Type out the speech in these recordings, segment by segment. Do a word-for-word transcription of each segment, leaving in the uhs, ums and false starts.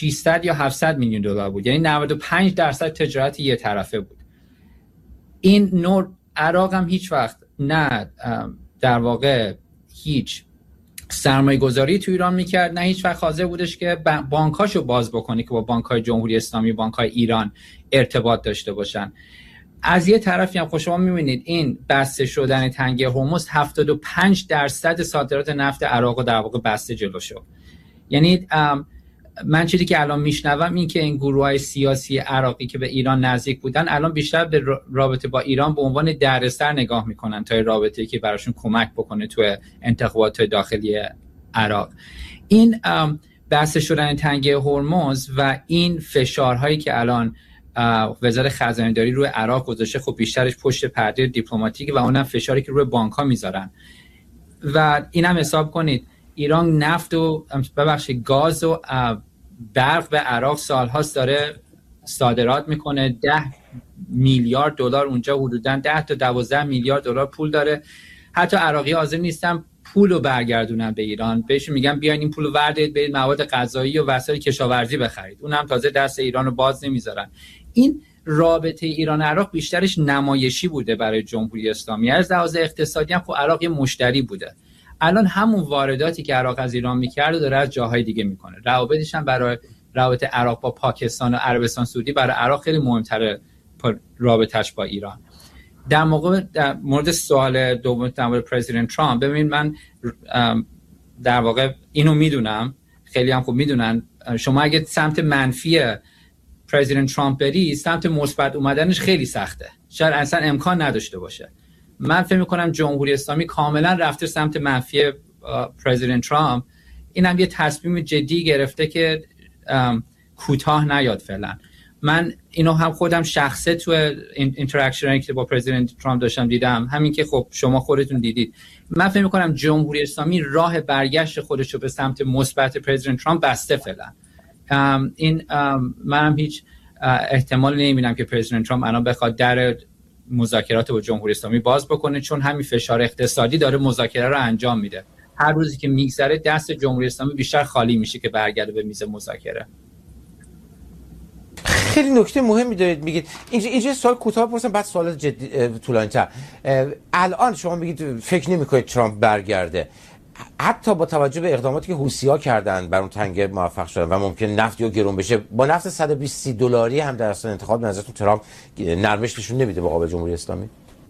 ششصد یا هفتصد میلیون دلار بود، یعنی نود و پنج درصد تجارت یه طرفه بود. این نوع عراق هم هیچ وقت نه در واقع هیچ سرمایه گذاری تو ایران میکرد، نه هیچ وقت حاضر بودش که بانکاشو باز بکنه که با بانکای جمهوری اسلامی، بانکای ایران ارتباط داشته باشن. از یه طرفی هم خب شما میبینید این بسته شدن تنگه هرمز هفتاد و پنج درصد صادرات نفت عراق رو در واقع بسته جلو شد. یعنی من چیزی که الان میشنوم این که این گروه‌های سیاسی عراقی که به ایران نزدیک بودن الان بیشتر به رابطه با ایران به عنوان دردسر نگاه میکنن تا رابطه‌ای که براشون کمک بکنه تو انتخابات داخلی عراق. این بسته شدن تنگه هرمز و این فشارهایی که الان وزارت خزانه داری روی عراق گذاشته خب بیشترش پشت پرده دیپلماتیک و اونم فشاری که روی بانک‌ها میذارن. و اینم حساب کنید ایران نفت و ببخشید گاز و برق به عراق سالهاست داره صادرات میکنه، ده میلیارد دلار اونجا حدوداً ده تا دوازده میلیارد دلار پول داره. حتی عراقی حاضر نیستن پولو برگردونن به ایران، بهشون میگن بیاین این پولو وردید برید مواد غذایی و وسایل کشاورزی بخرید، اونم تازه دست ایرانو باز نمیذارن. این رابطه ایران عراق بیشترش نمایشی بوده برای جمهوری اسلامی. از لحاظ اقتصادی هم خب عراق یه مشتری بوده. الان همون وارداتی که عراق از ایران میکرد و داره از جاهای دیگه میکنه. روابطش هم برای رابطه عراق با پاکستان و عربستان سعودی برای عراق خیلی مهمتره رابطش با ایران. در موقع در مورد سوال دوم در مورد پرزیدنت ترامپ، ببین من در واقع اینو میدونم، خیلی هم خوب میدونن، شما اگه سمت منفی پرزیدنت ترامپ بری سمت مثبت اومدنش خیلی سخته، شاید اصلا امکان نداشته باشه. من فکر می‌کنم جمهوری اسلامی کاملا رفته سمت منفی پرزیدنت ترامپ. اینم یه تصمیم جدی گرفته که کوتاه نیاد فعلا. من اینو هم خودم شخصه تو اینتراکشنی که با پرزیدنت ترامپ داشتم دیدم، همین که خب شما خودتون دیدید. من فکر می‌کنم جمهوری اسلامی راه برگشت خودش رو به سمت مثبت پرزیدنت ترامپ بسته فعلا. این منم هیچ احتمال نمی‌بینم که پرزیدنت ترامپ الان بخواد در مذاکرات با جمهوری اسلامی باز بکنه، چون همین فشار اقتصادی داره مذاکره رو انجام میده. هر روزی که میگذره دست جمهوری اسلامی بیشتر خالی میشه که برگرده به میز مذاکره. خیلی نکته مهمی دارید میگید. اینجا اینجا سوال کوتاه بپرسم بعد سوال جدی طولانی‌تر. الان شما میگید فکر نمی‌کنید ترامپ برگرده، حتی با توجه به اقداماتی که حوثی‌ها کردن بر اون تنگه موفق شدن و ممکن نفت یا گرون بشه، با نفت صد و بیست دلاری هم در اصل انتخاب نظرتون ترامپ نرمش نشون نمیده مقابل جمهوری اسلامی؟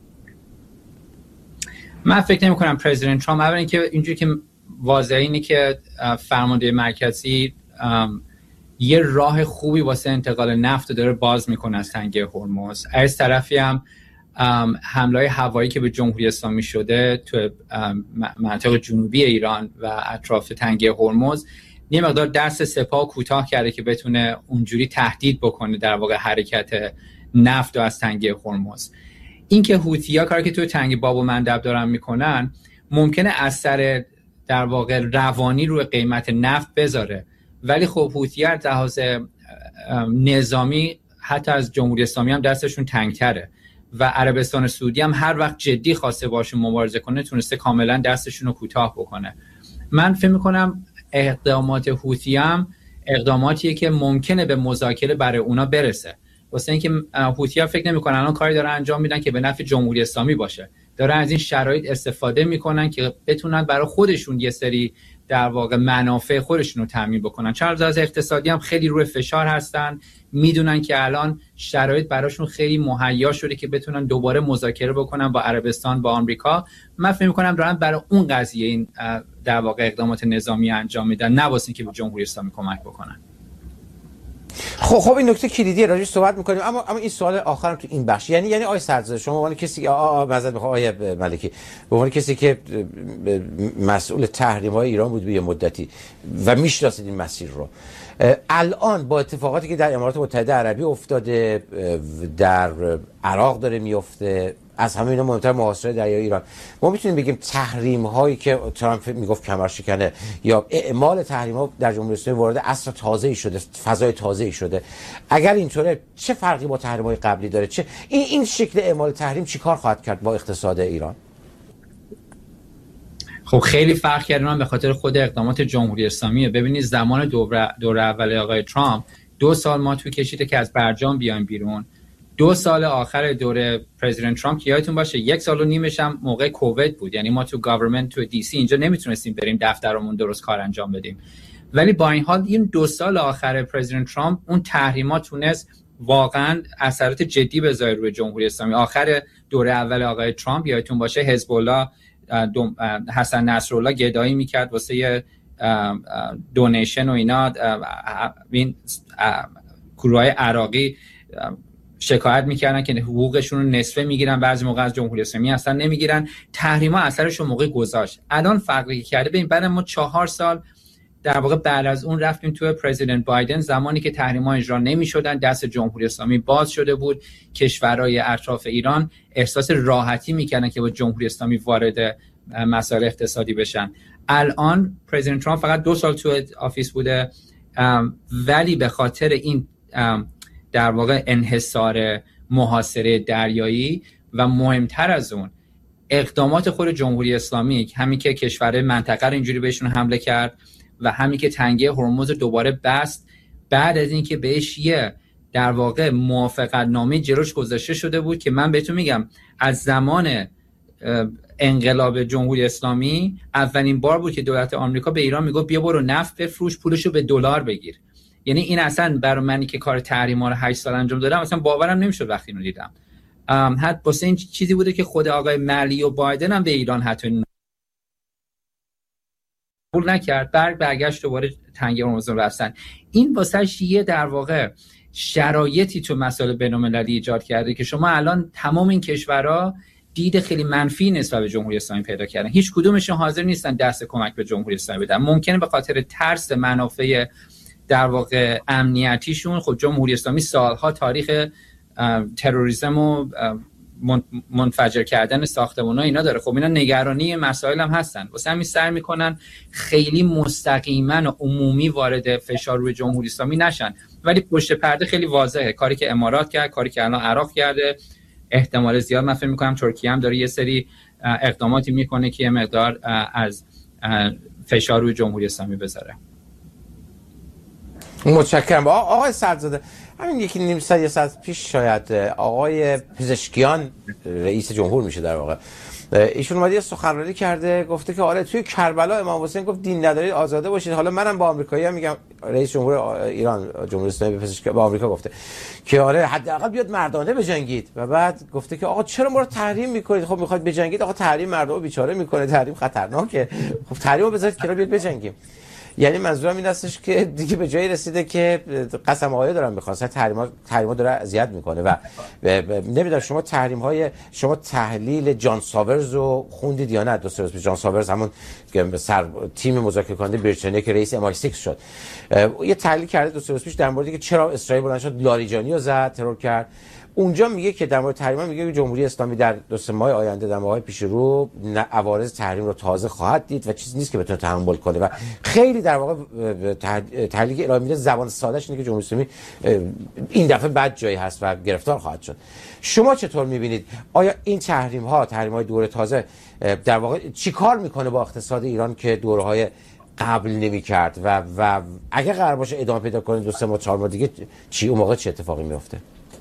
من فکر نمی کنم پرزیدنت ترامپ، اولا اینکه اینجوری که واضحه اینه که فرمانده مرکزی یه راه خوبی واسه انتقال نفت داره باز میکنه از تنگه هرمز. از طرفی هم حمله‌های هوایی که به جمهوری اسلامی شده تو مناطق جنوبی ایران و اطراف تنگه هرمز یه مقدار دست سپاه کوتاه کرده که بتونه اونجوری تهدید بکنه در واقع حرکت نفت از تنگه هرمز. این که حوثی‌ها کاری که تو تنگه باب و مندب دارن میکنن ممکنه اثر در واقع روانی روی قیمت نفت بذاره، ولی خب حوثی‌ها از لحاظ نظامی حتی از جمهوری اسلامی هم دستشون تنگ‌تره و عربستان سعودی هم هر وقت جدی خواسته باشون مبارزه کنه تونسته کاملا دستشون رو کوتاه بکنه. من فکر می‌کنم اقدامات حوثی هم اقداماتیه که ممکنه به مذاکره برای اونا برسه، واسه اینکه حوثی‌ها فکر نمی‌کنن الان کاری دارن انجام میدن که به نفع جمهوری اسلامی باشه، دارن از این شرایط استفاده میکنن که بتونن برای خودشون یه سری در واقع منافع خودشون رو تامین بکنن. چون از اقتصادی هم خیلی روی فشار هستن، میدونن که الان شرایط براشون خیلی مهیا شده که بتونن دوباره مذاکره بکنن با عربستان، با آمریکا. من فکر می‌کنم دارن برای اون قضیه این در واقع اقدامات نظامی انجام میدن، نه واسه اینکه به جمهوری اسلامی کمک بکنن. خب خب این نکته کلیدیه، راجعش صحبت می‌کنیم، اما اما این سوال آخرم تو این بخش، یعنی یعنی آقای سرزاده شما به عنوان کسی آ آ معذرت می‌خوام آقای ملکی، به عنوان کسی که مسئول تحریم‌های ایران بود به یه مدتی و میشناسید این مسیر رو، الان با اتفاقاتی که در امارات متحده عربی افتاده، در عراق داره میفته، از همه اینا مهمتر محاصره دریایی ایران، ما میتونیم بگیم تحریم هایی که ترامپ میگفت کمر شکنه یا اعمال تحریم ها در جمهوری اسلامی وارد عصر تازه‌ای شده، فضای تازه‌ای شده، اگر اینطوره چه فرقی با تحریم های قبلی داره؟ چه این این شکل اعمال تحریم چیکار خواهد کرد با اقتصاد ایران؟ خب خیلی فرق کرده من به خاطر خود اقدامات جمهوری اسلامی. ببینید زمان دوره دوره اول آقای ترامپ دو سال ما تو کشیده که از برجام بیایم بیرون. دو سال آخر دوره پرزیدنت ترامپ یادتون باشه یک سال و نیمش هم موقع کووید بود، یعنی ما تو گاورمنت تو دی سی اینجا نمیتونستیم بریم دفترمون درست کار انجام بدیم. ولی با این حال این دو سال آخر پرزیدنت ترامپ اون تحریمات تونست واقعا اثرات جدی بذاره روی جمهوری اسلامی. آخر دوره اول آقای ترامپ یادتون باشه حزب الله حسن نصرالله گدایی میکرد واسه دونیشن و اینا، این گروهای عراقی شکایت میکردن که حقوقشون رو نصفه میگیرن، بعضی موقع از جمهوری اسلامی اصلا نمیگیرن. تحریما اثرش رو موقع گذاشت. الان فرقی کرده ببین بعد ما چهار سال در واقع بعد از اون رفتیم تو پرزیدنت بایدن، زمانی که تحریما اجرا نمیشدن دست جمهوری اسلامی باز شده بود، کشورهای اطراف ایران احساس راحتی میکردن که با جمهوری اسلامی وارد مسائل اقتصادی بشن. الان پرزیدنت ترامپ فقط دو سال تو آفیس بوده، ولی به خاطر این در واقع انحصار محاصره دریایی و مهمتر از اون اقدامات خود جمهوری اسلامی، همین که کشور منطقه رو اینجوری بهشون حمله کرد و همین که تنگه هرمز دوباره بست، بعد از اینکه بهش یه در واقع موافقت نامه جلوش گذاشته شده بود که من بهتون میگم از زمان انقلاب جمهوری اسلامی اولین بار بود که دولت آمریکا به ایران میگه بیا برو نفت بفروش پولشو به دلار بگیر. یعنی این اصلا برای منی که کار تحریما رو هشت سال انجام دادم اصلا باورم نمیشد وقتی اینو دیدم. حتی واسه این چیزی بوده که خود آقای ملی و بایدن هم به ایران حتی قبول نکرد، برگ برگشت دوباره تنگه هرمز رفتن. این واسه یه در واقع شرایطی تو مسائل بین‌المللی ایجاد کرده که شما الان تمام این کشورها دید خیلی منفی نسبت به جمهوری اسلامی پیدا کردن. هیچ کدومشون حاضر نیستن دست کمک به جمهوری اسلامی بدن. ممکنه به خاطر ترس منافع در واقع امنیتیشون، خب جمهوری اسلامی سالها تاریخ تروریسم و منفجر کردن ساختمان‌ها اینا داره. خب اینا نگرانی مسائل هم هستن، واسه همین سعی میکنن خیلی مستقیما و عمومی وارد فشار روی جمهوری اسلامی نشن. ولی پشت پرده خیلی واضحه کاری که امارات کرد، کاری که الان عراق کرده، احتمال زیاد من فکر میکنم ترکیه هم داره یه سری اقداماتی میکنه که یه مقدار از فشار روی جمهوری اسلامی بذاره. متشکرم. آقای سردزاده، همین یکی نیم ساعت یه ساعت پیش شاید آقای پزشکیان رئیس جمهور میشه در واقع، ایشون اومد یه سخنرانی کرده گفته که آره توی کربلا امام حسین گفت دین ندارید آزاده باشید. حالا منم با آمریکایی‌ها میگم، رئیس جمهور ایران جمهوری اسلامی به پزشک با آمریکا گفته که آره حداقل بیاد مردانه بجنگید، و بعد گفته که آقا چرا ما رو تحریم میکنید؟ خب میخواید بجنگید، آقا تحریم مردم رو بیچاره میکنه، تحریم خطرناکه، خب تحریم رو بذارید کنار بیاد بجنگیم. یعنی منظورم این هستش که دیگه به جایی رسیده که قسم آقای دارن میخوان تحریما تحریما داره اذیت میکنه. و نمیدونم شما تحریم های شما تحلیل جان ساورز رو خوندید یا نه؟ دو سه روز پیش جان ساورز همون که سر تیم مذاکره کننده بریتانیا که رئیس ام آی سیکس شد یه تحلیل کرده دو سه روز پیش در موردی که چرا اسرائیل بلند شد لاریجانی رو زد، ترور کرد. اونجا میگه که در مورد تحریم میگه که جمهوری اسلامی در دو سه ماه آینده در ماه‌های پیش رو عوارض تحریم رو تازه خواهد دید و چیزی نیست که بتونه تحمل کنه. و خیلی در واقع تحلیلی که ارائه میده زبان سادهش اینه که جمهوری اسلامی این دفعه بد جایی هست و گرفتار خواهد شد. شما چطور میبینید؟ آیا این تحریم ها تحریم های دوره تازه در واقع چیکار میکنه با اقتصاد ایران که دوره های قبل نمی‌کرد و و اگه قرار باشه ادامه پیدا کنه دو سه ماه چهار ماه دیگه چی اون موقع چه اتفاقی میفته؟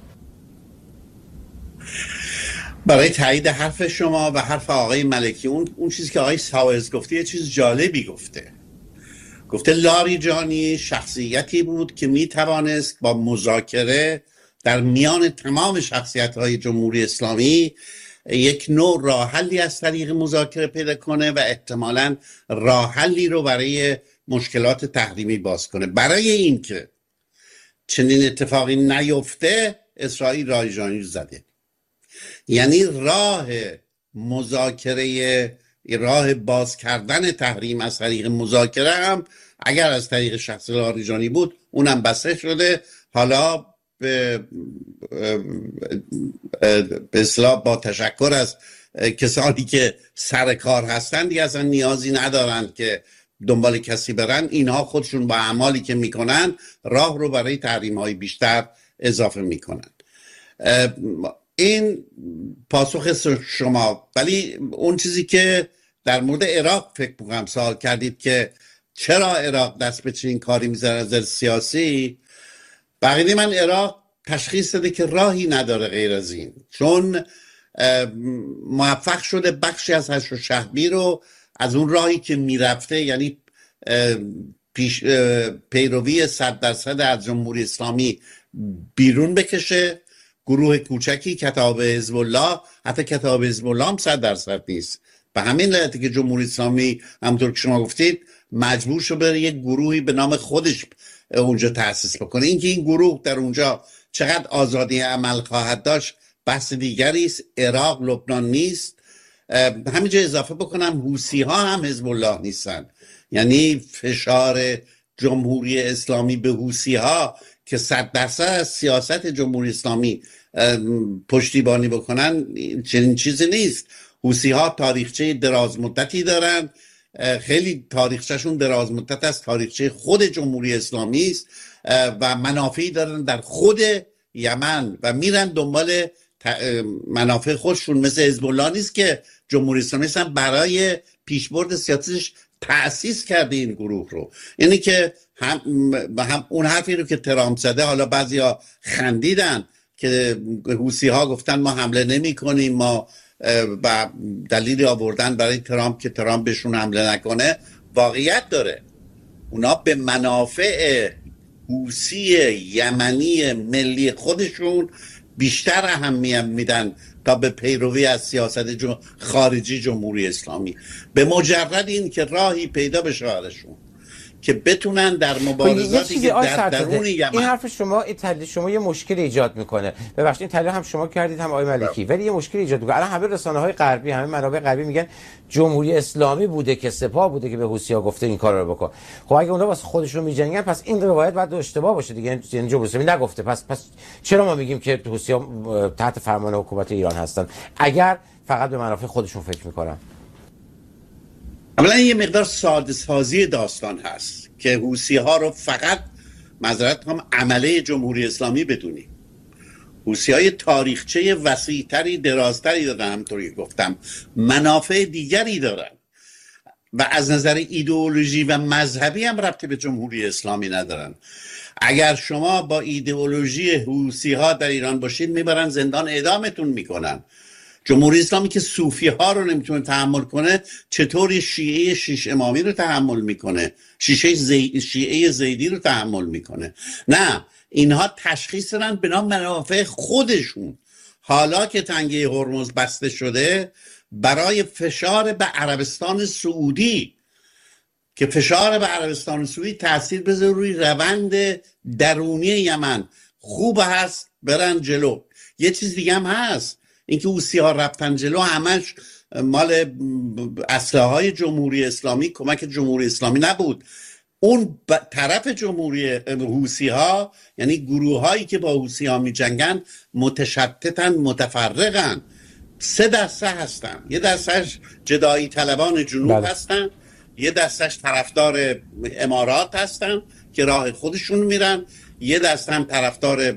برای تایید حرف شما و حرف آقای ملکی، اون اون چیزی که آقای ساورز گفته یه چیز جالبی گفته. گفته لاریجانی شخصیتی بود که می توانست با مذاکره در میان تمام شخصیت‌های جمهوری اسلامی یک نوع راه حلی از طریق مذاکره پیدا کنه و احتمالاً راه حلی رو برای مشکلات تحریمی باز کنه. برای اینکه چنین اتفاقی نیفته اسرائیل لاریجانی زده. یعنی راه مذاکره، راه باز کردن تحریم از طریق مذاکره هم اگر از طریق شخص لاریجانی بود اونم بسته شده. حالا به به اصطلاح با تشکر از کسانی که سر کار هستن دیگه اصلا نیازی ندارن که دنبال کسی برن، اینها خودشون با اعمالی که میکنن راه رو برای تحریم های بیشتر اضافه میکنن. این پاسخ شما. ولی اون چیزی که در مورد عراق فکر میکنم سوال کردید که چرا عراق دست به چنین کاری میزنه از نظر سیاسی. بقیه من عراق تشخیص داده که راهی نداره غیر از این، چون موفق شده بخشی از حشد و شهبی رو از اون راهی که میرفته، یعنی پیش پیروی صد درصد از جمهوری اسلامی، بیرون بکشه. گروه کوچکی کتاب حزب الله، حتی کتاب حزب الله هم صد درصد نیست. به همین علته که جمهوری اسلامی همونطور که شما گفتید مجبور شد بره یک گروهی به نام خودش اونجا تأسیس بکنه. اینکه این گروه در اونجا چقدر آزادی عمل خواهد داشت بحث دیگری است. عراق لبنان نیست. همینجا اضافه بکنم حوثی ها هم حزب الله نیستن، یعنی فشار جمهوری اسلامی به حوثی ها که صد درصد از سیاست جمهوری اسلامی پشتیبانی بکنن چنین چیزی نیست. حوثی ها تاریخچه دراز مدتی دارن، خیلی تاریخچهشون دراز مدت از تاریخچه خود جمهوری اسلامی است و منافعی دارن در خود یمن و میرن دنبال منافع خودشون. مثل حزب الله نیست که جمهوری اسلامی هم برای پیشبرد سیاسیش تأسیس کرده این گروه رو. یعنی که هم, هم اون حرفی رو که ترامپ زده، حالا بعضیا خندیدن که حوثی ها گفتن ما حمله نمی کنیم، ما و دلیلی آوردن برای ترامپ که ترامپ بهشون حمله نکنه. واقعیت داره اونا به منافع حوثی یمنی ملی خودشون بیشتر اهمیت میدن تا به پیروی از سیاست خارجی جمهوری اسلامی. به مجرد این که راهی پیدا بشه براشون که بتونن در مبارزاتی که در درون یمن. این حرف شما، این تحلیل شما یه مشکل ایجاد میکنه. ببخشید این تحلیل هم شما کردید هم آقای ملکی، ولی یه مشکل ایجاد میکنه. الان همه رسانه‌های غربی، همه منابع غربی میگن جمهوری اسلامی بوده که سپاه بوده که به حوثی‌ها گفته این کارا رو بکن. خب اگه اونها واسه خودشون میجنگن پس این روایت باید اشتباه باشه دیگه. یعنی جمهوری اسلامی نگفته. پس پس چرا ما میگیم که حوثی‌ها تحت فرمان حکومت ایران هستن اگر فقط به منافع خودشون فکر میکنن؟ اولا یه مقدار ساده سازی داستان هست که حوثی ها رو فقط معذرت هم عمله جمهوری اسلامی بدونی. حوثی های تاریخچه وسیع‌تری درازتری دارن، همونطوری گفتم منافع دیگری دارن و از نظر ایدئولوژی و مذهبی هم ربطی به جمهوری اسلامی ندارن. اگر شما با ایدئولوژی حوثی ها در ایران باشید میبرن زندان اعدامتون میکنن. جمهوری اسلامی که صوفی ها رو نمیتونه تحمل کنه چطوری شیعه شیش امامی رو تحمل میکنه، شیشه زی... شیعه زیدی رو تحمل میکنه؟ نه، اینها تشخیص دارن به نام منافع خودشون. حالا که تنگه هرمز بسته شده برای فشار به عربستان سعودی که فشار به عربستان سعودی تاثیر بذاره روی روند درونی یمن، خوب هست برن جلو. یه چیز دیگه هم هست، اینکه حوثی ها رفتن جلو همش مال اسلحه های جمهوری اسلامی، کمک جمهوری اسلامی نبود. اون طرف جمهوری حوثی ها، یعنی گروه هایی که با حوثی ها می جنگن، متشتتن، متفرقن. سه دسته هستن. یه دستش جدایی طلبان جنوب بله. هستن، یه دستش طرفدار امارات هستن که راه خودشون میرن، یه دسته هم طرفدار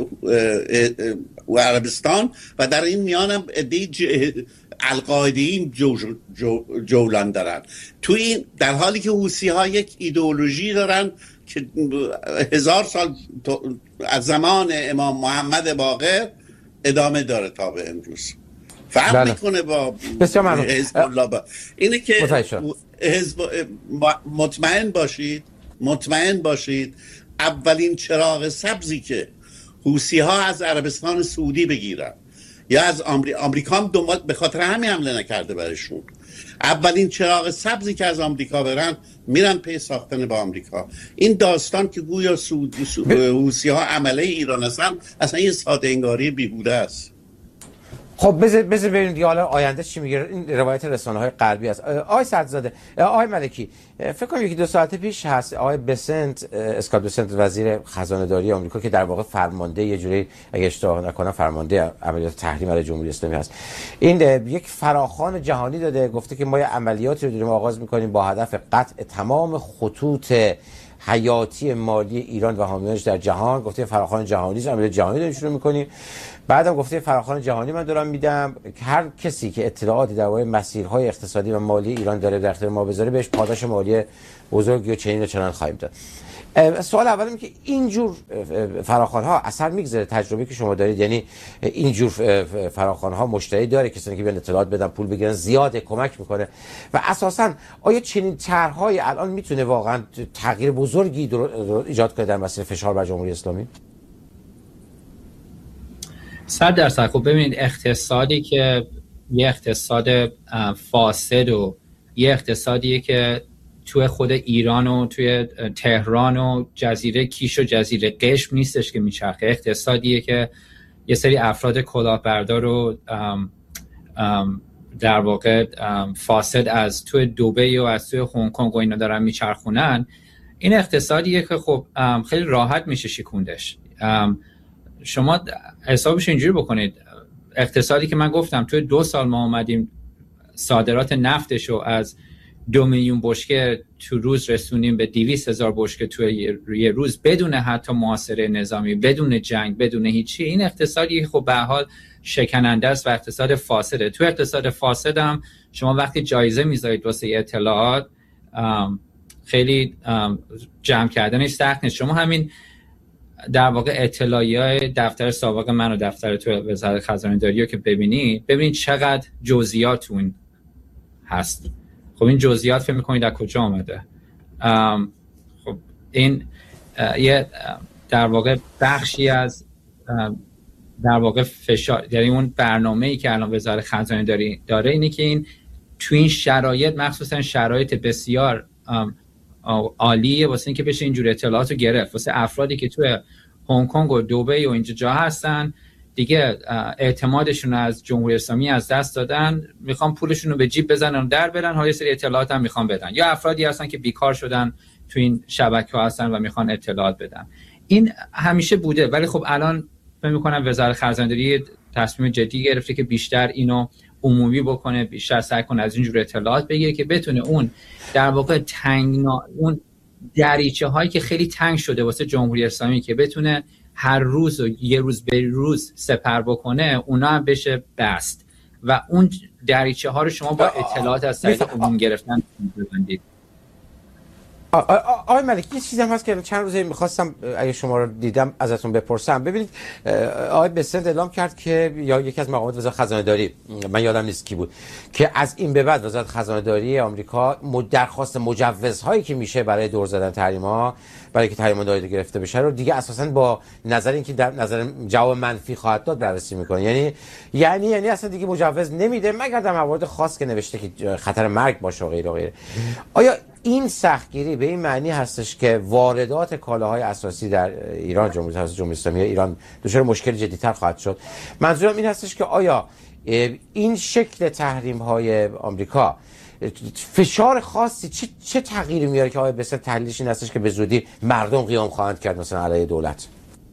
عربستان و در این میان هم عده القاعده‌ای جو جو جولان دارن. تو این در حالی که حوثی ها یک ایدئولوژی دارن که هزار سال از زمان امام محمد باقر ادامه داره تا به امروز. فرق بله. میکنه با حزب الله. با اینه که حزب مطمئن باشید مطمئن باشید اولین چراغ سبزی که حوثی ها از عربستان سعودی بگیرن یا از آمری... آمریکا هم دنبال به خاطر همین حمله نکرده برشون. اولین چراغ سبزی که از آمریکا برن میرن پی ساختن با آمریکا. این داستان که گویا سعودی سعود... حوثی ها عمله ایران هستن اصلا یه ساده انگاری بیهوده است. خب بذار بذار ببینیم دیگه حالا آینده چی میگه. این روایت رسانه‌های غربی است. آقای صدرزاده، آقای ملکی، فکر کنم یکی دو ساعت پیش هست آقای بسنت، اسکات بسنت، وزیر خزانه‌داری آمریکا که در واقع فرمانده یه جوری اگه اشتباه نکنم فرمانده عملیات تحریم علیه جمهوری اسلامی هست، این یک فراخوان جهانی داده، گفته که ما یه عملیاتی رو داریم آغاز می‌کنیم با هدف قطع تمام خطوط حیاتی مالی ایران و حامیانش در جهان، گفته فراخوان جهانی عمل جهانی داریم شروع می‌کنیم. بعدم گفته فراخوان جهانی من دارم میدم، هر کسی که اطلاعاتی درباره مسیرهای اقتصادی و مالی ایران داره در اختیار ما بذاره بهش پاداش مالی بزرگی و چنین و چنان خواهیم داد. سوال اول اینه که اینجور فراخوان‌ها اثر میگذاره، تجربه که شما دارید، یعنی اینجور فراخوان‌ها مشتری داره، کسانی که بیان اطلاعات بدن پول بگیرن زیاده، کمک میکنه و اساساً آیا چنین طرح‌های الان میتونه واقعا تغییر بزرگی ایجاد کنه در مسیر فشار بر جمهوری اسلامی؟ صد درصد. خب ببینید اقتصادی که یه اقتصاد فاسد و یه اقتصادیه که توی خود ایران و توی تهران و جزیره کیش و جزیره قشم نیستش که میچرخه. اقتصادیه که یه سری افراد کلاهبردار رو در واقع فاسد از توی دبی و از توی هنگ کنگ و اینا دارن میچرخونن. این اقتصادیه که خب خیلی راحت میشه شکوندش. شما حسابش اینجوری بکنید، اقتصادی که من گفتم توی دو سال ما اومدیم صادرات نفتش رو از دو میلیون بشکه تو روز رسونیم به دویست هزار بشکه توی یه روز بدون حتی محاصره نظامی، بدون جنگ، بدون هیچی. این اقتصادی خب به هر حال شکننده است و اقتصاد فاسده. تو اقتصاد فاسد هم شما وقتی جایزه میذارید واسه اطلاعات خیلی جمع کردنش سخت نیست. شما همین در واقع اطلاعیه‌های دفتر سابق من و دفتر تو وزارت خزانه داری رو که ببینید ببینید چقدر جزئیات اون هست. خب این جزئیات فکر می‌کنید از کجا آمده؟ خب این یه در واقع بخشی از در واقع فشار، یعنی اون برنامه‌ای که الان وزارت خزانه داری داره اینه که این تو این شرایط، مخصوصا شرایط بسیار عالیه واسه اینکه بشه اینجور اطلاعاتو گرفت. واسه افرادی که توی هنگ کنگ و دبی و اینجا جا هستن دیگه اعتمادشون از جمهوری اسلامی از دست دادن، میخوان پولشون رو به جیب بزنن و در برن، حالا یه سری اطلاعات هم میخوان بدن. یا افرادی هستن که بیکار شدن تو این شبکه‌ها هستن و میخوان اطلاعات بدن. این همیشه بوده، ولی خب الان فکر می‌کنم وزارت خزانه‌داری تصمیم جدی گرفته که بیشتر اینو عمومی بکنه، بیشتر سعی کنه از اینجور اطلاعات بگیره که بتونه اون در واقع تنگنا اون دریچه هایی که خیلی تنگ شده واسه جمهوری اسلامی که بتونه هر روز و یه روز به روز سپر بکنه، اونا هم بشه بست و اون دریچه ها رو شما با اطلاعات از طریق عموم گرفتن ببندید. آقای ملکی یه چیزی هم هست که چند روزه میخواستم اگه شما رو دیدم ازتون بپرسم. ببینید آقای بسنت اعلام کرد که یا یکی از مقامات وزارت خزانه داری، من یادم نیست کی بود، که از این به بعد وزارت خزانه داری آمریکا درخواست مجوزهایی که میشه برای دور زدن تحریم‌ها، برای که تحریم داده گرفته بشه رو دیگه اساساً با نظر اینکه در نظر جواب منفی خواهد داد بررسی میکنه. یعنی یعنی یعنی اصلا دیگه مجوز نمیده مگر در موارد خاص که نوشته که خطر مرگ باشه و غیره و غیره. آیا این سختگیری به این معنی هستش که واردات کالاهای اساسی در ایران، جمهوری جمهوری اسلامی ایران دچار مشکل جدی‌تر خواهد شد؟ منظورم این هستش که آیا این شکل تحریم‌های آمریکا فشار خاصی چه چه تغییری میاره که آقای بسیار تحلیلش این هستش که به زودی مردم قیام خواهند کرد مثلا علیه دولت؟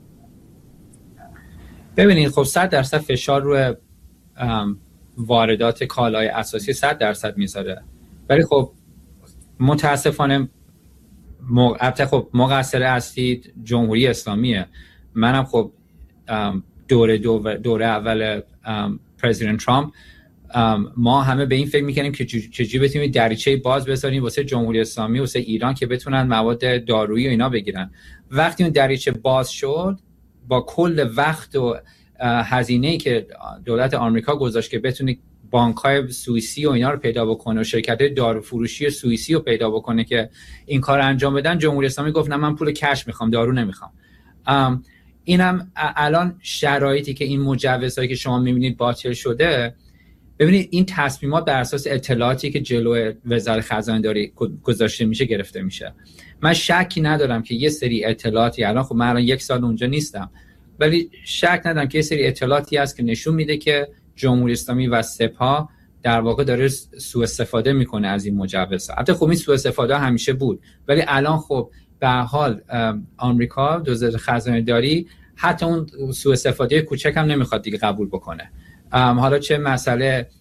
ببینید خب صد درصد فشار روی واردات کالای اساسی صد درصد میذاره، ولی خب متاسفانه البته خب مقصر اصلی جمهوری اسلامیه. منم خب دوره دوره اول پرزیدنت ترامپ ما همه به این فکر میکنیم که چجوری بتونیم دریچه باز بذاریم واسه جمهوری اسلامی واسه ایران که بتونن مواد دارویی و اینا بگیرن. وقتی اون دریچه باز شد با کل وقت و هزینه‌ای که دولت آمریکا گذاشت که بتونه بانک‌های سوئیسی و اینا رو پیدا بکنه و شرکت‌های داروفروشی سوئیسی رو پیدا بکنه که این کار انجام بدن، جمهوری اسلامی گفت نه من پول کش میخوام، دارو نمیخوام. اینم الان شرایطی که این مجوزهایی که شما میبینید باطل شده، ببینید این تصمیمات بر اساس اطلاعاتی که جلوی وزارت خزانه داری گذاشته میشه گرفته میشه. من شکی ندارم که یه سری اطلاعاتی الان خب من الان یک سال اونجا نیستم، ولی شک ندارم که یه سری اطلاعاتی هست که نشون میده که جمهوری اسلامی و سپاه در واقع داره سوء استفاده میکنه از این مجوزها. البته خب این سوء استفاده همیشه بود، ولی الان خب به هر حال آمریکا وزارت خزانه داری حتی اون سوء استفاده کوچک هم نمیخواد دیگه قبول بکنه. حالا چه مسئله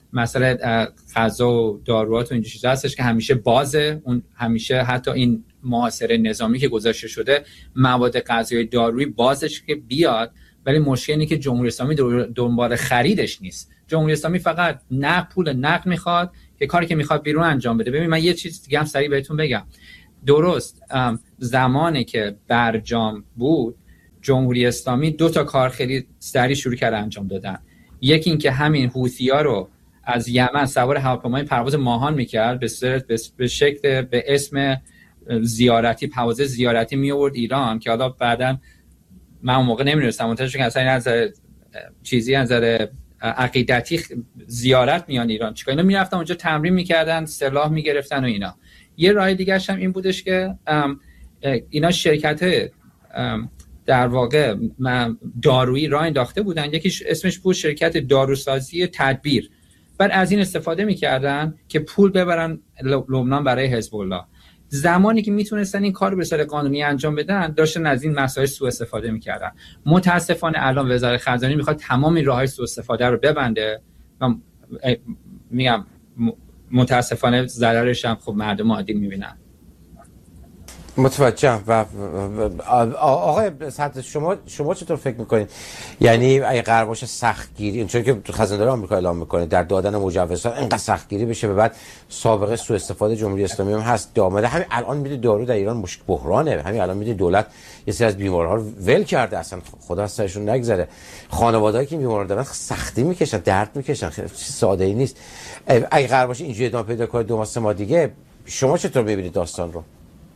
مسئله غذا و داروات و این چیزا هستش که همیشه بازه. اون همیشه حتی این محاصره نظامی که گذاشته شده مواد غذایی دارویی بازش که بیاد، ولی مشکل اینه که جمهوری اسلامی دنبال خریدش نیست. جمهوری اسلامی فقط نه پول نقد میخواد که کاری که میخواد بیرون انجام بده. ببین من یه چیز دیگه هم سریع بهتون بگم. درست زمانی که برجام بود جمهوری اسلامی دو تا کار خیلی سریع شروع کرد انجام دادن. یکی این که همین حوثی‌ها رو از یمن سوار هواپیمای پرواز ماهان میکرد به صورت به شکل به اسم زیارتی، پرواز زیارتی می آورد ایران، که حالا بعداً من اون موقع نمی‌دونستم منتظر که اصلا از چیزی از نظر عقیدتی زیارت میان ایران چیکار، اینا میرفتن اونجا تمرین میکردن، سلاح میگرفتن و اینا. یه راه دیگه هم این بودش که اینا شرکت در واقع دارویی راه انداخته بودن، یکیش اسمش بود شرکت داروسازی تدبیر. بعد از این استفاده میکردن که پول ببرن لبنان برای حزب الله. زمانی که میتونستن این کار رو به صورت قانونی انجام بدن داشتن از این مسائل سوء استفاده میکردن. متاسفانه الان وزارت خزانه میخواد تمام این راههای سوء استفاده رو ببنده و میگم متاسفانه ضررش هم خب مردم عادی میبینن. متوجهم. و آقای صدر شما شما چطور فکر میکنید؟ یعنی اگه قرار باشه سختگیری، چون که خزاندار آمریکا اعلام میکنه در دادن مجوزها اینقدر سختگیری بشه، به بعد سابقه سوء استفاده جمهوری اسلامی هم هست دامده. همین الان میده دارو در ایران مشکل بحرانه، همین الان میده دولت یه سری از بیمارها رو ول کرده، اصلا خدا از سرشون نگذره. خانواده‌ای که بیمار دارن سختی میکشن، درد میکشن، خیلی ساده ای نیست. اگه قرار باشه اینجوری ادامه پیدا کنه دو ماه سه ماه دیگه، شما چطور میبینید داستان رو؟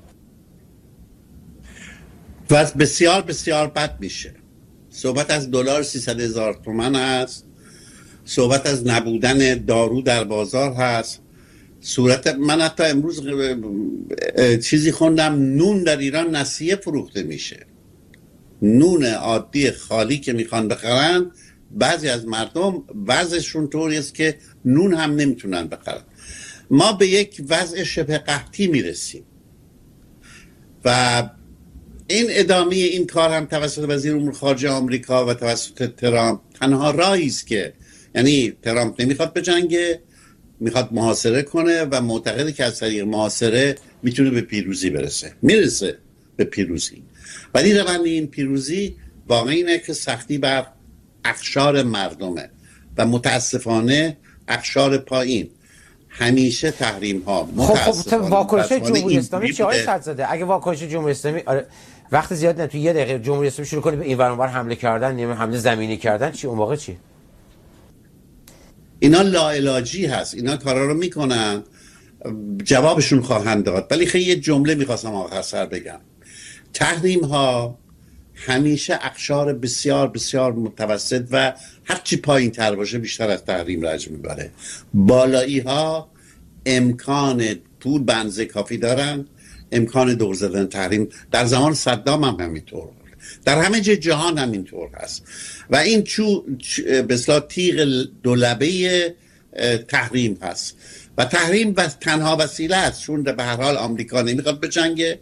وضع بسیار بسیار بد میشه. صحبت از دلار سیصد هزار تومان هست، صحبت از نبودن دارو در بازار هست. صورت من حتی امروز چیزی خوندم نون در ایران نسیه فروخته میشه. نون عادی خالی که میخوان بخرن، بعضی از مردم وضعشون طوری است که نون هم نمیتونن بخرن. ما به یک وضع شبه قحطی میرسیم و این ادامه این کار هم توسط وزیر امور خارجه آمریکا و توسط ترامپ تنها راهی است که، یعنی ترامپ نمیخواد بجنگه، میخواد محاصره کنه و معتقده که از طریق محاصره میتونه به پیروزی برسه. میرسه به پیروزی، ولی روند این پیروزی واقعا اینه که سختی بر اقشار مردمه و متاسفانه اقشار پایین. همیشه تحریم ها خب خب واکنش جمهوری اسلامی چه آقای صدرزاده؟ اگه واکنش جمهوری اسلامی آره وقت زیاد نه تو یه دقیقه جمهوری اسلامی شروع کنه به این ور اون ور حمله کردن، نیمه حمله زمینی کردن، چی اون موقع چی؟ اینا لاعلاجی هست، اینا کارا رو میکنن، جوابشون خواهند داد. ولی خیلی یه جمله میخواستم آخر سر بگم. تحریم ها همیشه اقشار بسیار بسیار متوسط و هرچی پایین تر باشه بیشتر از تحریم رنج میبره. بالایی ها امکان پول به اندازه کافی دارن، امکان دور زدن تحریم. در زمان صدام هم همینطور بود، در همه جای جهان همینطور هست و این چو به اصطلاح تیغ دولبه تحریم هست و تحریم بس تنها وسیله است، چون به هر حال آمریکا نمیخواد بجنگه،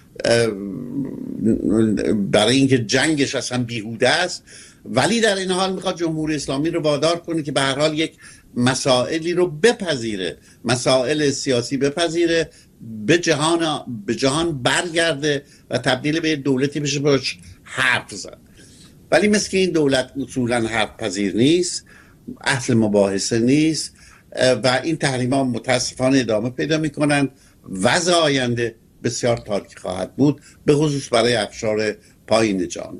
برای اینکه جنگش اصلا بیهوده است، ولی در این حال میخواد جمهوری اسلامی رو وادار کنه که به هر حال یک مسائلی رو بپذیره، مسائل سیاسی بپذیره، به جهان به جهان برگرده و تبدیل به دولتی بشه باش حرف زد. ولی مثل که این دولت اصولا حرف پذیر نیست، اصل مباحثه نیست و این تحریم ها متاسفانه ادامه پیدا میکنن. وضع آینده بسیار تاریک خواهد بود، به خصوص برای اقشار پایین جامعه.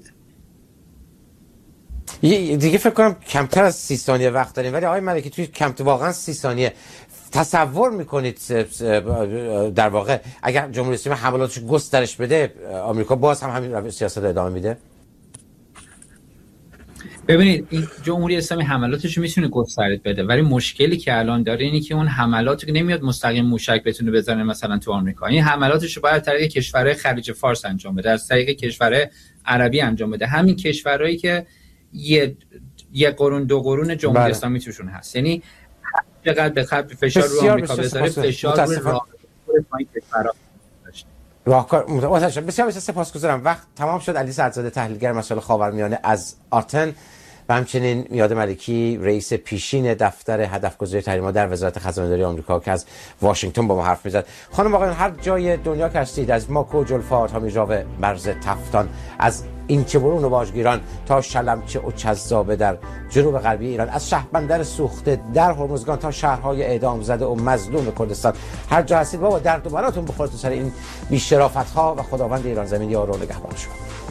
دیگه فکر کنم کمتر از سی ثانیه وقت داریم، ولی آقای ملکی توی کمتر واقعا سی ثانیه تصور میکنید در واقع اگر جمهوری اسلامی حملاتش گسترش بده آمریکا باز هم همین روش سیاست ادامه میده؟ ببینید این جمهوری اسلامی حملاتش رو میتونه گسترش بده، ولی مشکلی که الان داره اینه که اون حملات که نمیاد مستقیم موشک بتونه بزنه مثلا تو آمریکا. این حملاتش رو باید از طریق کشورهای خلیج فارس انجام بده، از طریق کشورهای عربی انجام بده، همین کشورهایی که یه یه قرون دو قرون جمهوری اسلامی توشون هست. یعنی چقدر به خط فشار رو آمریکا بذاره، فشار رو راهکار پایین کشورها راهکار متأسفانه. بسیار بسیار سپاسگزارم. وقت تمام شد. علی صدرزاده تحلیلگر مسائل خاورمیانه از آتن و همچنین میاد ملکی رئیس پیشین دفتر هدفگذاری تحریم‌ها در وزارت خزانه‌داری آمریکا که از واشنگتن با ما حرف میزد. خانم آقایان، هر جای دنیا که هستید، از ماکو جلفا تا میژاو مرز تفتان، از اینچه برون و باجگیران تا شلمچه و چذابه در جنوب غربی ایران، از شهربندر سوخته در هرمزگان تا شهرهای اعدام زده و مظلوم کردستان، هر جا هستید بابا درد و براتون بخوره تو سر این بی‌شرافت‌ها و خداوند ایران زمین یار و نگهبان شما.